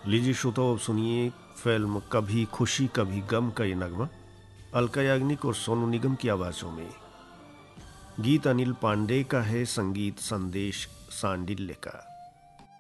लीजिए श्रोताओ, अब सुनिए फिल्म कभी खुशी कभी गम का ये नगमा अलका याग्निक और सोनू निगम की आवाज़ों में। गीत अनिल पांडे का है, संगीत संदेश सांडिल्य का।